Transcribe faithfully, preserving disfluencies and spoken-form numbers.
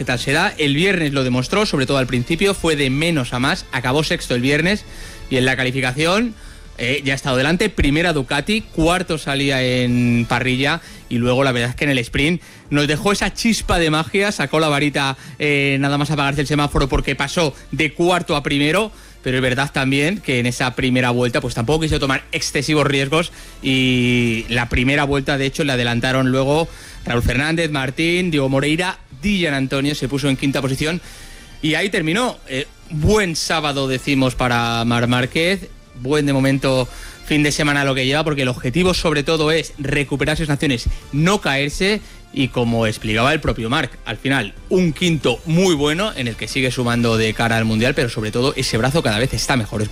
qué tal se da. El viernes lo demostró, sobre todo al principio, fue de menos a más, acabó sexto el viernes y en la calificación eh, ya ha estado delante, primera Ducati, cuarto salía en parrilla y luego la verdad es que en el sprint nos dejó esa chispa de magia, sacó la varita eh, nada más apagarse el semáforo porque pasó de cuarto a primero. Pero es verdad también que en esa primera vuelta pues tampoco quiso tomar excesivos riesgos y la primera vuelta de hecho le adelantaron luego Raúl Fernández, Martín, Diego Moreira, Dillan Antonio se puso en quinta posición y ahí terminó. Eh, buen sábado decimos para Marc Márquez, buen de momento fin de semana lo que lleva porque el objetivo sobre todo es recuperar sus sanciones, no caerse. Y como explicaba el propio Marc, al final un quinto muy bueno en el que sigue sumando de cara al Mundial, pero sobre todo ese brazo cada vez está mejor.